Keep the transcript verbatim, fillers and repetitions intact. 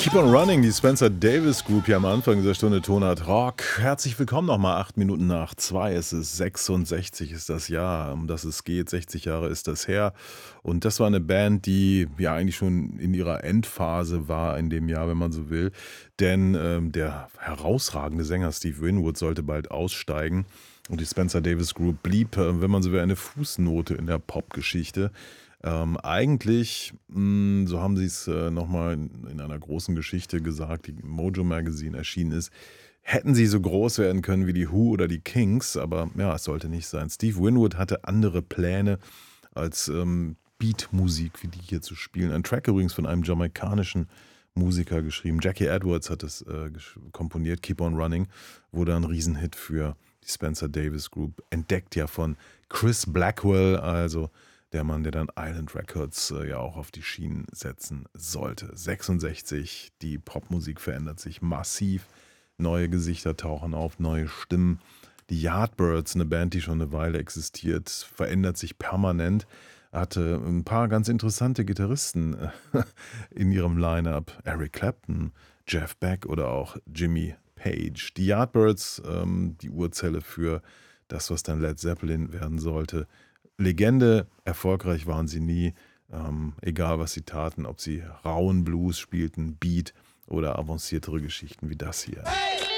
Keep on Running, die Spencer Davis Group hier am Anfang dieser Stunde Tonart Rock. Herzlich willkommen nochmal, acht Minuten nach zwei. Es ist sechsundsechzig, ist das Jahr, um das es geht. sechzig Jahre ist das her. Und das war eine Band, die ja eigentlich schon in ihrer Endphase war in dem Jahr, wenn man so will. Denn ähm, der herausragende Sänger Steve Winwood sollte bald aussteigen. Und die Spencer Davis Group blieb, äh, wenn man so will, eine Fußnote in der Popgeschichte. Ähm, eigentlich, mh, so haben sie es äh, nochmal in, in einer großen Geschichte gesagt, die im Mojo Magazine erschienen ist, hätten sie so groß werden können wie die Who oder die Kings, aber ja, es sollte nicht sein. Steve Winwood hatte andere Pläne als ähm, Beatmusik wie die hier zu spielen. Ein Track übrigens von einem jamaikanischen Musiker geschrieben. Jackie Edwards hat es äh, gesch- komponiert, Keep on Running, wurde ein Riesenhit für die Spencer Davis Group, entdeckt ja von Chris Blackwell, also der Mann, der dann Island Records äh, ja auch auf die Schienen setzen sollte. sechsundsechzig, die Popmusik verändert sich massiv, neue Gesichter tauchen auf, neue Stimmen. Die Yardbirds, eine Band, die schon eine Weile existiert, verändert sich permanent, hatte ein paar ganz interessante Gitarristen äh, in ihrem Line-Up. Eric Clapton, Jeff Beck oder auch Jimmy Page. Die Yardbirds, ähm, die Urzelle für das, was dann Led Zeppelin werden sollte. Legende, erfolgreich waren sie nie, ähm, egal was sie taten, ob sie rauen Blues spielten, Beat oder avanciertere Geschichten wie das hier.